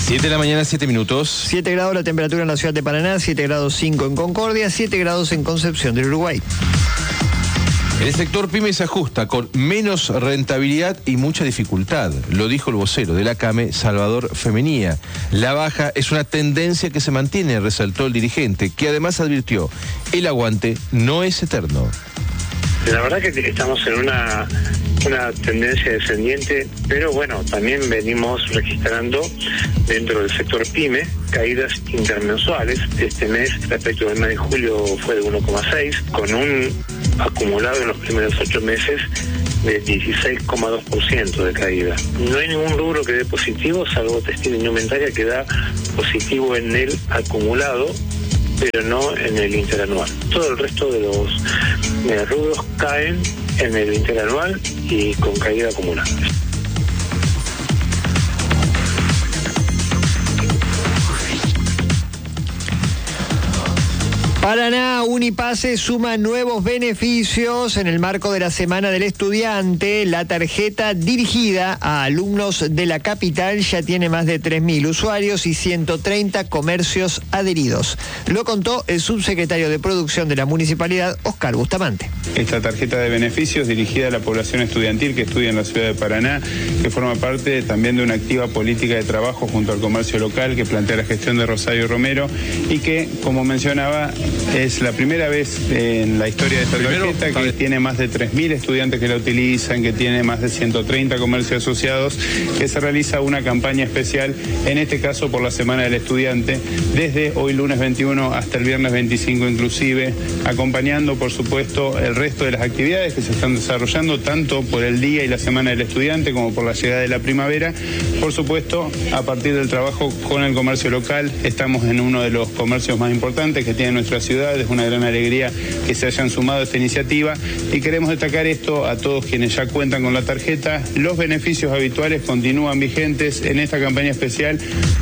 7 de la mañana, 7 minutos. 7 grados la temperatura en la ciudad de Paraná, 7 grados 5 en Concordia, 7 grados en Concepción del Uruguay. El sector pyme se ajusta con menos rentabilidad y mucha dificultad, lo dijo el vocero de la CAME, Salvador Femenía. La baja es una tendencia que se mantiene, resaltó el dirigente, que además advirtió, el aguante no es eterno. La verdad que estamos en una tendencia descendiente, pero bueno, también venimos registrando dentro del sector PYME caídas intermensuales. Este mes, respecto del mes de julio, fue de 1,6, con un acumulado en los primeros 8 meses de 16,2% de caída. No hay ningún rubro que dé positivo, salvo textil e indumentaria, que da positivo en el acumulado, pero no en el interanual. Todo el resto de los rubros caen en el interanual y con caída acumulada. Paraná Unipase suma nuevos beneficios en el marco de la Semana del Estudiante. La tarjeta dirigida a alumnos de la capital ya tiene más de 3.000 usuarios y 130 comercios adheridos. Lo contó el subsecretario de Producción de la Municipalidad, Oscar Bustamante. Esta tarjeta de beneficios dirigida a la población estudiantil que estudia en la ciudad de Paraná, que forma parte también de una activa política de trabajo junto al comercio local que plantea la gestión de Rosario Romero y que, como mencionaba, es la primera vez en la historia de esta tarjeta que tiene más de 3.000 estudiantes que la utilizan, que tiene más de 130 comercios asociados, que se realiza una campaña especial, en este caso por la Semana del Estudiante, desde hoy lunes 21 hasta el viernes 25 inclusive, acompañando por supuesto el resto de las actividades que se están desarrollando, tanto por el Día y la Semana del Estudiante como por la llegada de la primavera. Por supuesto, a partir del trabajo con el comercio local, estamos en uno de los comercios más importantes que tiene nuestra ciudad. Es una gran alegría que se hayan sumado a esta iniciativa y queremos destacar esto a todos quienes ya cuentan con la tarjeta. Los beneficios habituales continúan vigentes en esta campaña especial.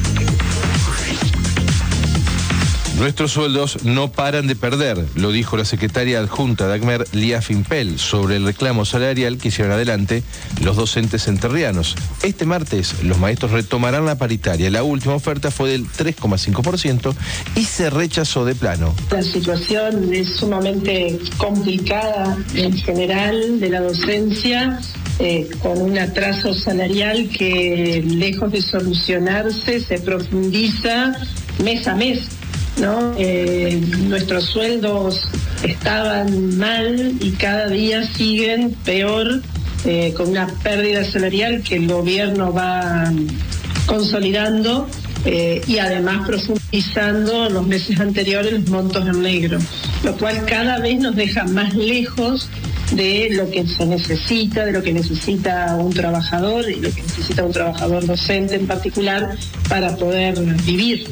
Nuestros sueldos no paran de perder, lo dijo la secretaria adjunta de ACMER, Lía Fimpel, sobre el reclamo salarial que hicieron adelante los docentes enterrianos. Este martes los maestros retomarán la paritaria. La última oferta fue del 3,5% y se rechazó de plano. La situación es sumamente complicada en general de la docencia, con un atraso salarial que, lejos de solucionarse, se profundiza mes a mes, ¿no? Nuestros sueldos estaban mal y cada día siguen peor, con una pérdida salarial que el gobierno va consolidando y además profundizando en los meses anteriores los montos en negro, lo cual cada vez nos deja más lejos de lo que se necesita, de lo que necesita un trabajador y lo que necesita un trabajador docente en particular para poder vivir.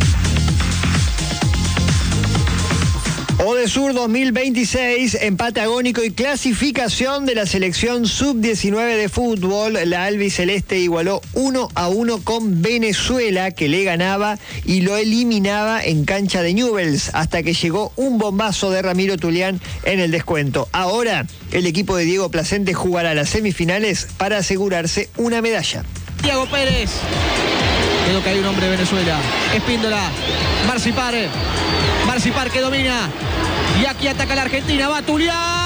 Odesur 2026 en Patagónico y clasificación de la selección sub-19 de fútbol. La albiceleste igualó 1-1 con Venezuela, que le ganaba y lo eliminaba en cancha de Newell's, hasta que llegó un bombazo de Ramiro Tulián en el descuento. Ahora el equipo de Diego Placente jugará las semifinales para asegurarse una medalla. Thiago Pérez, creo que hay un hombre de Venezuela, Espíndola, Marcipar que domina, y aquí ataca la Argentina, va Tulián.